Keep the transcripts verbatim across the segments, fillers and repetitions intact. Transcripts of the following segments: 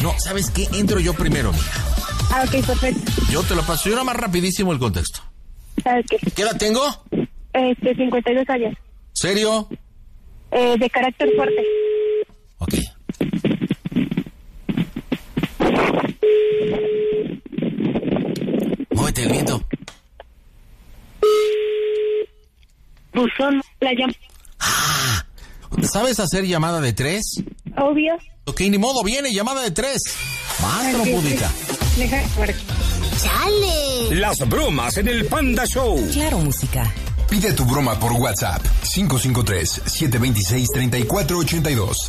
No, ¿sabes qué? Entro yo primero, mija. Ah, ok, perfecto. Yo te lo paso. Yo nada más rapidísimo el contexto. ¿Sabes qué? ¿Qué edad tengo? Este, cincuenta y dos años. ¿Serio? Eh, de carácter fuerte. Ok. Muévete el viento. Buzón, la llama. Ah, ¿sabes hacer llamada de tres? Obvio. Ok, ni modo, viene llamada de tres. Más trompudita. Deja, ¡Chale! Las bromas en el Panda Show. Claro, música. Pide tu broma por WhatsApp. cinco cinco tres, siete dos seis, tres cuatro ocho dos.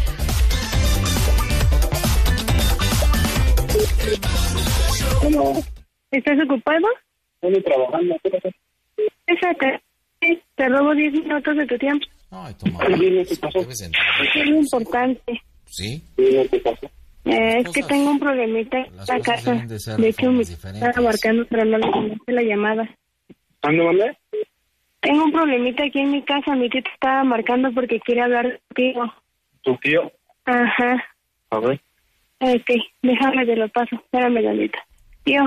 ¿Cómo? ¿Estás ocupado? Estoy trabajando. Exacto. Te robo diez minutos de tu tiempo. Ay, toma. ¿Qué pasó? Es muy importante. ¿Sí? ¿Qué pasó? Eh, es que tengo un problemita en Las la cosas casa. deben de ser De hecho, me formas está diferentes. marcando, pero no le contesté la llamada. ¿Dónde mandé? Tengo un problemita aquí en mi casa. Mi tío te estaba marcando porque quiere hablar contigo. ¿Tu tío? Ajá. A ver. Ok, déjame, te lo paso. Espérame, Dalita. Tío.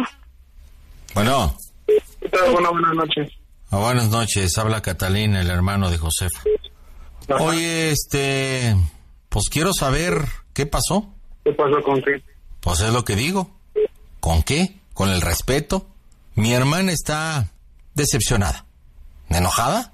Bueno. ¿Qué tal? Buenas, buenas noches. Ah, buenas noches, habla Catalina, el hermano de Josefa. Ajá. Oye, este, pues quiero saber qué pasó. ¿Qué pasó con qué? Pues es lo que digo. ¿Con qué? ¿Con el respeto? Mi hermana está decepcionada, enojada,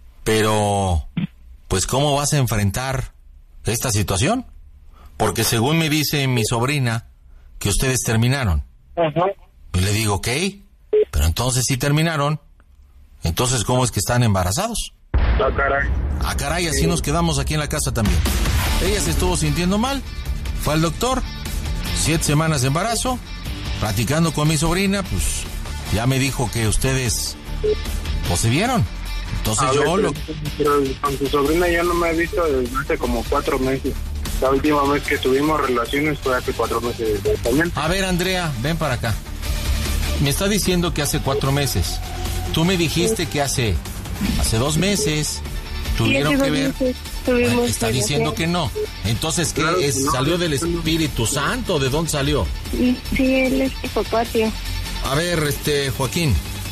pero, pues, ¿cómo vas a enfrentar esta situación? Porque según me dice mi sobrina, que ustedes terminaron. Ajá. Y le digo, ok, pero entonces si terminaron, entonces ¿cómo es que están embarazados? La caray. Ah, caray, así nos quedamos aquí en la casa también. Ella se estuvo sintiendo mal, fue al doctor, siete semanas de embarazo, platicando con mi sobrina, pues ya me dijo que ustedes pues se vieron. Entonces A yo ver, lo... Pero con tu sobrina ya no me he visto desde hace como cuatro meses. La última vez que tuvimos relaciones fue hace cuatro meses también. A ver, Andrea, ven para acá. Me está diciendo que hace cuatro meses. Tú me dijiste que hace... Hace dos meses tuvieron Y hace que dos ver... meses tuvimos Bueno, está relación. diciendo que no. Entonces, ¿qué Claro que es? no. ¿Salió del Espíritu Santo? ¿De dónde salió? Sí, él es tu papá, tío. A ver, este, Joaquín.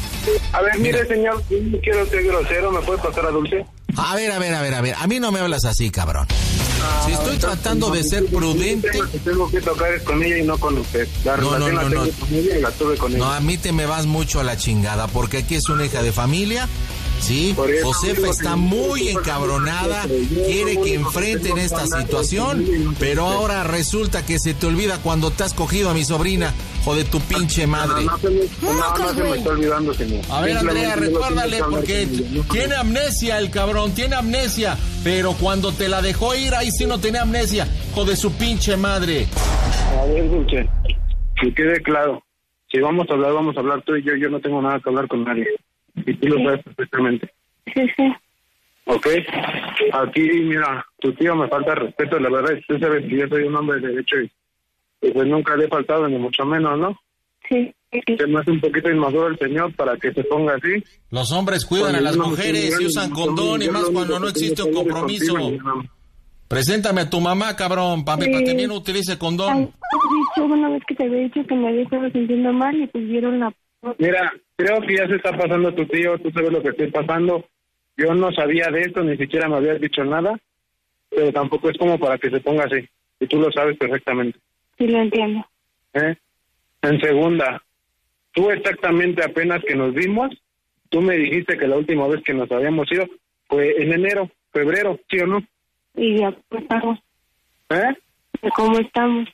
A ver, mire, Mira. señor, no quiero ser grosero, ¿me puede pasar a Dulce? A ver, a ver, a ver, a ver. A mí no me hablas así, cabrón. Si estoy tratando de ser prudente... Lo que tengo que tocar es con ella y no con usted. La No, no, relación no, la tengo no. con ella y la tuve con No, ella. a mí te me vas mucho a la chingada, porque aquí es una hija de familia, ¿sí? Por eso Josefa digo está que- muy encabronada, quiere que enfrenten esta situación, pero ahora resulta que se te olvida cuando te has cogido a mi sobrina, joder, tu pinche madre. No, no, se me, no, no se me está olvidando, señor. A ver, Andrea, Simplemente yo recuérdale, tengo que porque hablar con ella, ¿no? tiene amnesia el cabrón, tiene amnesia, pero cuando te la dejó ir, ahí sí no tenía amnesia, joder, su pinche madre. A ver, Dulce, que quede claro. Si vamos a hablar, vamos a hablar tú y yo. Yo no tengo nada que hablar con nadie. Y tú lo sabes perfectamente. Sí, sí. ¿Ok? Aquí, mira, tu tío me falta respeto, la verdad. Tú sabes que yo soy un hombre de derecho y y pues nunca le he faltado, ni mucho menos, ¿no? Sí, sí. Se me hace un poquito inmaduro el señor para que se ponga así. Los hombres cuidan a las Cuando yo no mujeres estoy y usan mirando, condón y yo más lo cuando único no que existe un tengo que hablar es compromiso. contigo, mi mamá. Preséntame a tu mamá, cabrón, para que Sí. también utilice Ay, condón. te he dicho una vez que te había dicho que me había estado sintiendo mal y pues vieron la... Mira, creo que ya se está pasando tu tío, tú sabes lo que estoy pasando. Yo no sabía de esto, ni siquiera me habías dicho nada, pero tampoco es como para que se ponga así. Y tú lo sabes perfectamente. Sí, lo entiendo. ¿Eh? En segunda, tú exactamente apenas que nos vimos, tú me dijiste que la última vez que nos habíamos ido fue en enero, febrero, ¿sí o no? Y ya cómo estamos. ¿Eh? ¿De cómo estamos?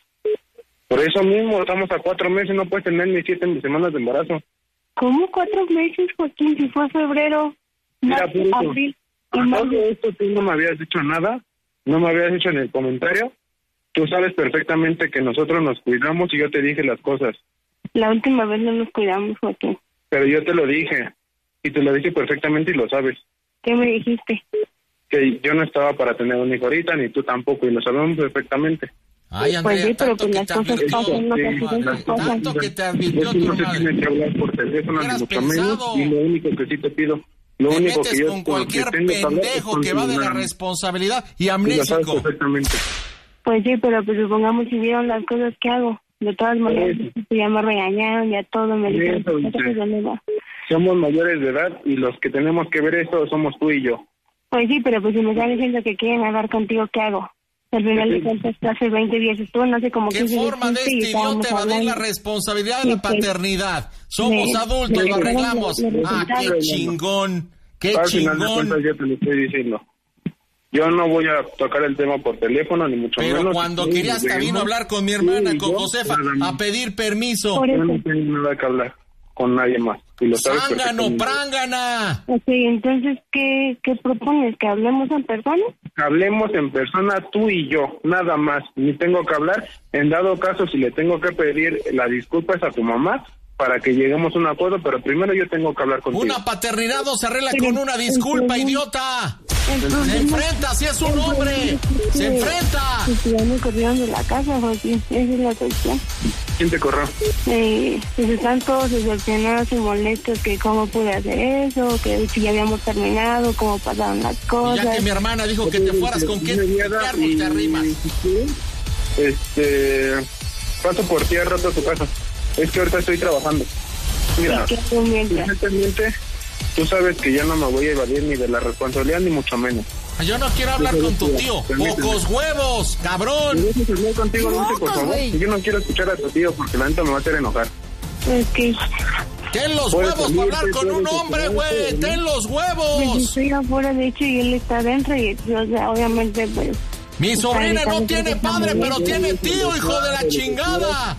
Por eso mismo, estamos a cuatro meses, no puedes tener ni siete semanas de embarazo. ¿Cómo cuatro meses, Joaquín? Si fue febrero, Mira, marzo, por eso, abril y a mayo. todo esto tú no me habías dicho nada, no me habías dicho en el comentario. Tú sabes perfectamente que nosotros nos cuidamos y yo te dije las cosas, La última vez no nos cuidamos, Joaquín. pero yo te lo dije y te lo dije perfectamente y lo sabes. ¿Qué me dijiste? Que yo no estaba para tener un hijo ahorita, ni tú tampoco, y lo sabemos perfectamente. Ay, Pues Andrea, sí, pero tanto pues que las te cosas advirtió, pasan, no Sí, se hacen las esas cosas. tanto que te advirtió Eso no tu se madre. tiene que hablar por teléfono, ni Hubieras mucho pensado. menos, y lo único que sí te pido, lo Te único metes que yo con cualquier que tengo que hablar es pendejo con que tu va de la hermano. responsabilidad y Y lo sabes amnésico. perfectamente. Pues sí, pero pues supongamos si vieron las cosas que hago. De todas maneras, pues, ya me regañaron, ya todo, me dijeron. Somos mayores de edad y los que tenemos que ver esto somos tú y yo. Pues sí, pero pues si me están diciendo que quieren hablar contigo, ¿qué hago? Al final de cuentas, hace veinte días estuvo, no sé cómo... ¿Qué forma de este idiota evadir la responsabilidad de la paternidad? Somos me, adultos, me, lo arreglamos. me, me, Ah, qué chingón, qué Al chingón. final de cuentas, yo te lo estoy diciendo. Yo no voy a tocar el tema por teléfono, ni mucho Pero menos. Pero cuando sí, quería hasta vino a hablar con mi hermana, sí, con yo, Josefa, a pedir permiso. Yo no tengo nada que hablar con nadie más. Y lo sabes ¡Zángano, prángana! Ok, entonces, ¿qué, ¿qué propones? ¿Que hablemos en persona? Hablemos en persona tú y yo, nada más. Ni tengo que hablar. En dado caso, si le tengo que pedir la disculpa es a tu mamá, para que lleguemos a un acuerdo, pero primero yo tengo que hablar contigo. Una paternidad no se arregla con una disculpa, idiota. Se enfrenta, si es un hombre. Se enfrenta. Ya me corrieron de la casa, Joaquín. Esa es la cuestión. ¿Quién te corrió? Eh, pues están todos decepcionados y molestos que cómo pude hacer eso, que si ya habíamos terminado, cómo pasaron las cosas. Y ya que mi hermana dijo que te fueras, ¿con quién árbol te arrimas? Este... Paso por ti al rato a tu casa. Es que ahorita estoy trabajando. Mira, evidentemente, tú sabes que yo no me voy a evadir ni de la responsabilidad, ni mucho menos. Yo no quiero hablar con tu tío. ¡Pocos huevos, cabrón! ¿Me dejas hablar contigo, Dulce, por favor? Yo no quiero escuchar a tu tío porque la neta me va a hacer enojar. Ok. ¡Ten los huevos para hablar con un hombre, güey! ¡Ten los huevos! Pues estoy afuera, de hecho, y él está adentro y, o sea, obviamente, pues... Mi sobrina no tiene padre, pero tiene tío, hijo de la chingada.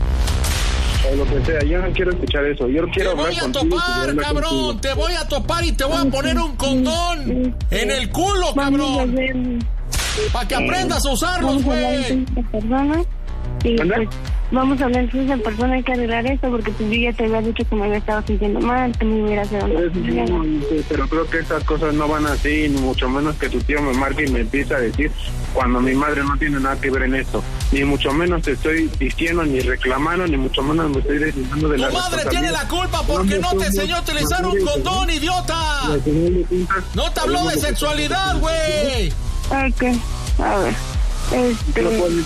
O lo que sea, yo no quiero escuchar eso. Yo quiero te voy a topar, cabrón. Contigo. Te voy a topar y te voy a poner un condón en el culo, cabrón. Para que aprendas a usarlos, güey. Vamos a hablar entonces en persona, hay que arreglar esto, porque pues yo ya te había dicho que me había estado sintiendo mal, que me hubiera hecho una... Pero creo que estas cosas no van así, ni mucho menos que tu tío me marque y me empiece a decir cuando mi madre no tiene nada que ver en esto. Ni mucho menos te estoy diciendo, ni reclamando, ni mucho menos me estoy deslindando de la responsabilidad. Tu madre tiene la culpa porque no te enseñó a utilizar un condón, idiota. No te habló de sexualidad, güey. Ok, a ver. Este...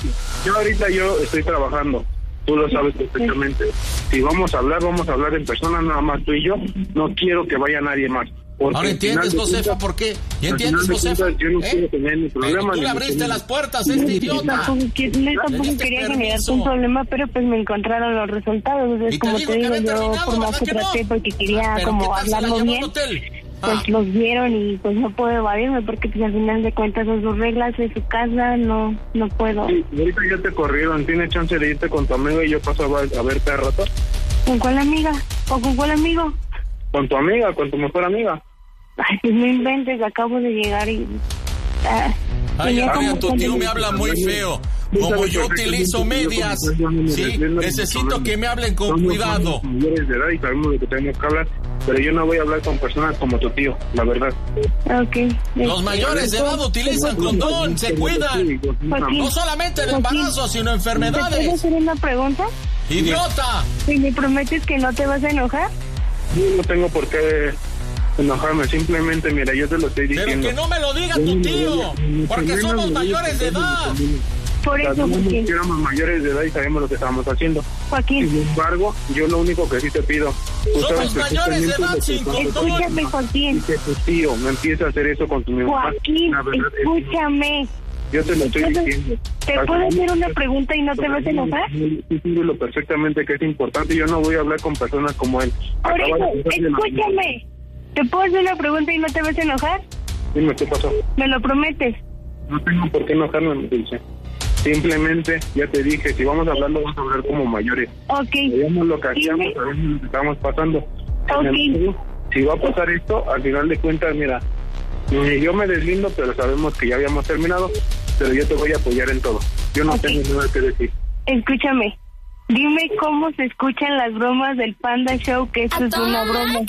Yo ahorita yo estoy trabajando. Tú lo sabes perfectamente. Si vamos a hablar, vamos a hablar en persona, nada más tú y yo. No quiero que vaya nadie más. Ahora entiendes, Josefa, ¿por qué? ¿Y entiendes, Josefa? Yo no ¿Eh? quiero tener ni problema. Pero tú le abriste las puertas a este idiota. Tampoco, que, tampoco quería generar un problema, pero pues me encontraron los resultados. Es como te digo, yo por más que traté, porque quería como hablarlo bien, pues ah. los vieron y pues no puedo evadirme, porque pues al final de cuentas son sus reglas, es su casa, no no puedo. Sí, ahorita ya te corrieron, ¿tienes chance de irte con tu amigo y yo paso a, a verte a rato? ¿Con cuál amiga? ¿O con cuál amigo? Con tu amiga, con tu mejor amiga. Ay, pues no inventes, acabo de llegar y... Ah, Ay, Adrián, tu tío me habla muy feo. Como yo utilizo medias, sí, necesito que me hablen con cuidado. Mayores de edad y sabemos de que tenemos que hablar, pero yo no voy a hablar con personas como tu tío, la verdad. Okay. Los mayores de edad utilizan condón, se cuidan. No solamente de embarazo, sino enfermedades. ¿Puedo hacer una pregunta? ¡Idiota! ¿Y me prometes que no te vas a enojar? Yo no tengo por qué enojarme, simplemente, mira, yo te lo estoy diciendo. Pero que no me lo diga tu tío, porque somos mayores de edad. Por eso, Joaquín. Que éramos mayores de edad y sabemos lo que estábamos haciendo. Joaquín. Sin embargo, yo lo único que sí te pido... Somos mayores de edad sin condón. Escúchame, Joaquín. Y que tu tío me empiece a hacer eso con tu mismo. Joaquín, escúchame. Yo te lo estoy diciendo. ¿Te puedo hacer una pregunta y no te vas a enojar? Sí, sí, lo perfectamente que es importante. Yo no voy a hablar con personas como él. Por eso, escúchame. ¿Te puedo hacer una pregunta y no te vas a enojar? Dime, ¿qué pasó? ¿Me lo prometes? No tengo por qué enojarme, me dice. Simplemente, ya te dije, si vamos a hablarlo, vamos a hablar como mayores. Ok. Sabemos lo que hacíamos, sabemos lo que estamos pasando. Ok. Embargo, si va a pasar esto, al final de cuentas, mira, yo me deslindo, pero sabemos que ya habíamos terminado, pero yo te voy a apoyar en todo. Yo no okay. tengo nada que decir. Escúchame, dime cómo se escuchan las bromas del Panda Show, que esto es una broma.